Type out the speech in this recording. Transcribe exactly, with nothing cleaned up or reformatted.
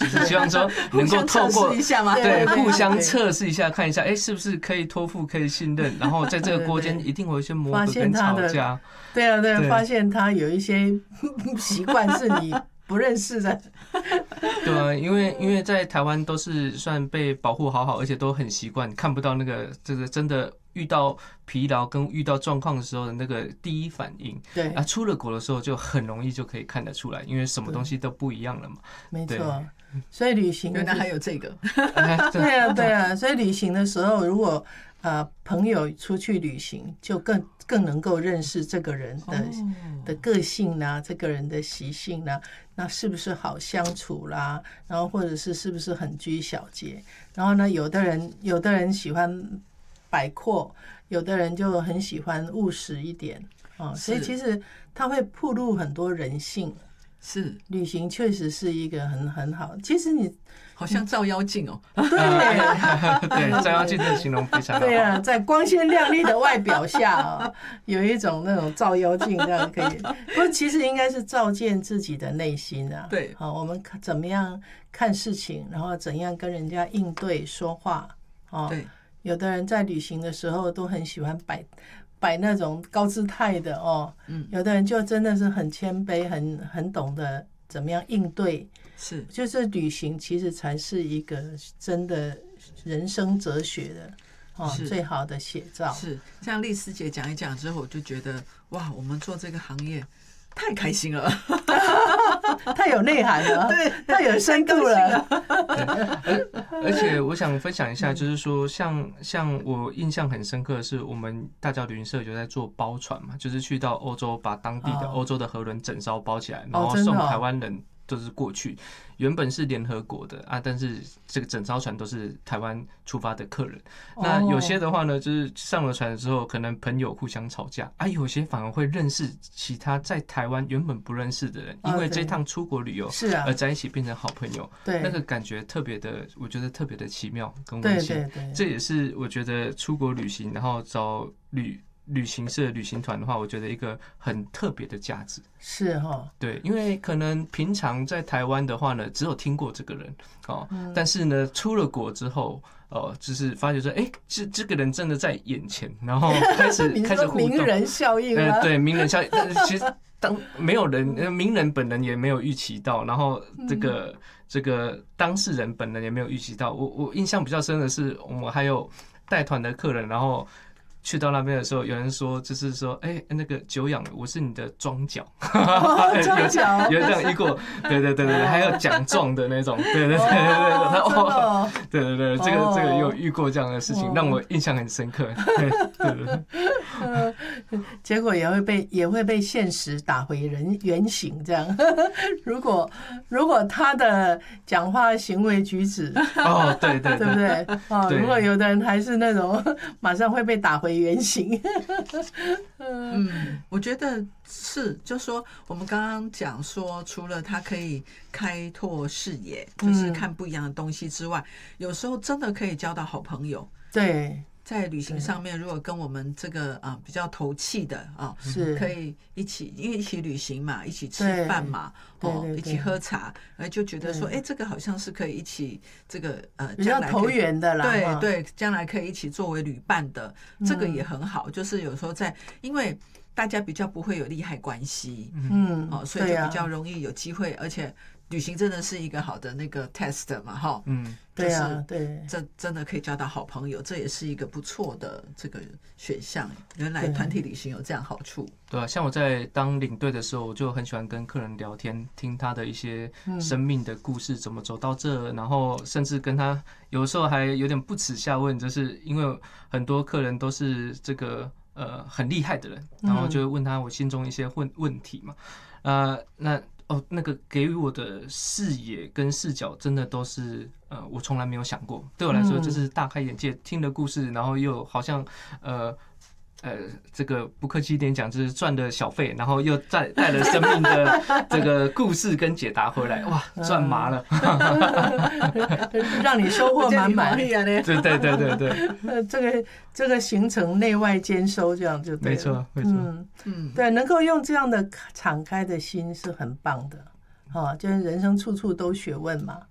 就是希望说能够透过一下嘛， 对互相测试一下，看一下，哎，是不是可以托付，可以信任，然后在这个过间一定会有一些磨合跟吵架。 对啊，对啊，发现他有一些习惯是你不认识的。 对啊，因为因为在台湾都是算被保护好好，而且都很习惯，看不到那个这个真的遇到疲劳跟遇到状况的时候的那个第一反应。 对啊， 出了国的时候就很容易就可以看得出来，因为什么东西都不一样了嘛。 没错，所以旅行原来还有这个。 对啊，对啊，所以旅行的时候，如果呃朋友出去旅行，就更更能够认识这个人的、oh. 的个性啦，这个人的习性啦，那是不是好相处啦？然后或者是是不是很拘小节？然后呢，有的人有的人喜欢摆阔，有的人就很喜欢务实一点啊、哦，所以其实他会暴露很多人性。 是， 旅行确实是一个很很好。其实你好像照妖镜哦， 对对，照妖镜的形容非常好。 对啊，在光鲜亮丽的外表下啊、哦，有一种那种照妖镜这样可以。不过其实应该是照见自己的内心啊。 对， 好，我们怎么样看事情，然后怎样跟人家应对说话。哦， 对， 有的人在旅行的时候都很喜欢摆。摆那种高姿态的哦，嗯，有的人就真的是很谦卑，很很懂得怎么样应对， 是， 就是旅行其实才是一个真的人生哲学的哦最好的写照。 是，像丽丝姐讲一讲之后，我就觉得哇，我们做这个行业太开心了， 太有内涵了， 对， 太有深度了。 而且我想分享一下，就是说像像我印象很深刻的是，我们大脚旅行社有在做包船嘛，就是去到欧洲，把当地的欧洲的河轮整艘包起来，然后送台湾人都是过去。原本是联合国的啊，但是这个整艘船都是台湾出发的客人。那有些的话呢，就是上了船之后，可能朋友互相吵架啊，有些反而会认识其他在台湾原本不认识的人，因为这趟出国旅游而在一起变成好朋友。 对， 那个感觉特别的，我觉得特别的奇妙跟温馨。 对对对， 这也是我觉得出国旅行，然后找旅。旅行社、旅行团的话，我觉得一个很特别的价值是哈， 对，因为可能平常在台湾的话呢，只有听过这个人哦，但是呢，出了国之后，哦，就是发觉说，哎，这这个人真的在眼前，然后开始开始互动， 名人效应呃，对，名人效应，但是其实当没有人，名人本人也没有预期到，然后这个、嗯、这个当事人本人也没有预期到。我我印象比较深的是，我们还有带团的客人，然后。去到那边的时候，有人说就是说，哎、欸，那个久仰，我是你的庄脚， 哦、庄脚有有这样遇过，对对对对，还有奖状的那种，对对对对对， 哦， 对对对，这个这个有遇过这样的事情，让我印象很深刻，对对对。 呃，结果也会被也会被现实打回人原形，这样。如果如果他的讲话行为举止， 哦，对对对不对？哦，如果有的人还是那种马上会被打回原形。 嗯，我觉得是，就说我们刚刚讲说，除了他可以开拓视野，就是看不一样的东西之外，有时候真的可以交到好朋友。 对。 在旅行上面，如果跟我们这个啊比较投契的啊， 是可以一起，因为一起旅行嘛，一起吃饭嘛，哦，一起喝茶，哎，就觉得说，哎，这个好像是可以一起这个呃， 比较投缘的啦， 对对，将来可以一起作为旅伴的，这个也很好。就是有时候在，因为大家比较不会有利害关系， 嗯， 哦，所以就比较容易有机会，而且。旅行真的是一个好的那个 test 嘛，哈， 嗯， 对啊，对， 这真的可以交到好朋友，这也是一个不错的这个选项。原来团体旅行有这样好处， 对啊，像我在当领队的时候，我就很喜欢跟客人聊天，听他的一些生命的故事，怎么走到这，然后甚至跟他有时候还有点不耻下问，就是因为很多客人都是这个呃很厉害的人，然后就会问他我心中一些问问题嘛，呃，那。哦，那个给予我的视野跟视角，真的都是呃，我从来没有想过。对我来说，就是大开眼界，听了故事，然后又好像呃呃，这个不客气一点讲，就是赚了小费，然后又带带了生命的这个故事跟解答回来，哇，赚麻了， 让你收获满满。 对对对对对对， 呃，这个这个行程内外兼收，这样就对了。 没错没错， 嗯嗯，对，能够用这样的敞开的心是很棒的，哦，就是人生处处都学问嘛。